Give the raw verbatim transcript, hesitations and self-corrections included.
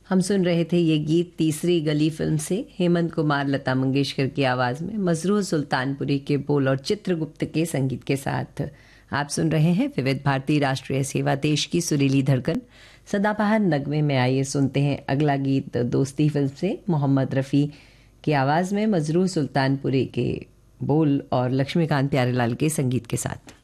हम सुन रहे थे ये गीत तीसरी गली फिल्म से हेमंत कुमार लता मंगेशकर की आवाज़ में मजरूह सुल्तानपुरी के बोल और चित्रगुप्त के संगीत के साथ। आप सुन रहे हैं विविध भारती राष्ट्रीय सेवा, देश की सुरीली धड़कन। सदाबहार नगमे में आइए सुनते हैं अगला गीत दोस्ती फिल्म से मोहम्मद रफ़ी की आवाज़ में मजरूह सुल्तानपुरी के बोल और लक्ष्मीकांत प्यारेलाल के संगीत के साथ।